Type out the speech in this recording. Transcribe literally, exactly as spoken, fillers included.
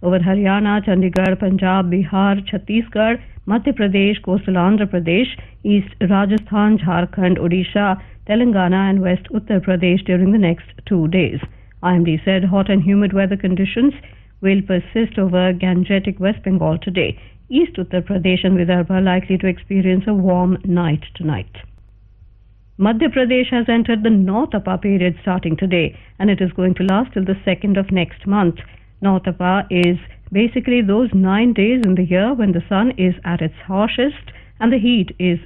over Haryana, Chandigarh, Punjab, Bihar, Chhattisgarh, Madhya Pradesh, coastal Andhra Pradesh, East Rajasthan, Jharkhand, Odisha, Telangana and West Uttar Pradesh during the next two days. I M D said hot and humid weather conditions will persist over Gangetic West Bengal today. East Uttar Pradesh and Vidarbha likely to experience a warm night tonight. Madhya Pradesh has entered the North Apa period starting today, and it is going to last till the second of next month. North Apa is basically those nine days in the year when the sun is at its harshest and the heat is